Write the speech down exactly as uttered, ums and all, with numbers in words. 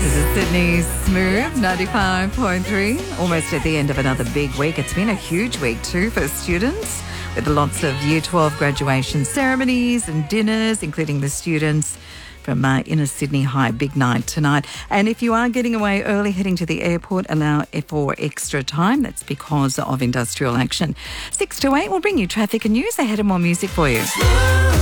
This is Sydney's Smooth ninety-five point three. Almost at the end of another big week. It's been a huge week too for students, with lots of Year twelve graduation ceremonies and dinners, including the students from uh, Inner Sydney High. Big night tonight. And if you are getting away early, heading to the airport, allow for extra time. That's because of industrial action. Six to eight will bring you traffic and news. Ahead of more music for you.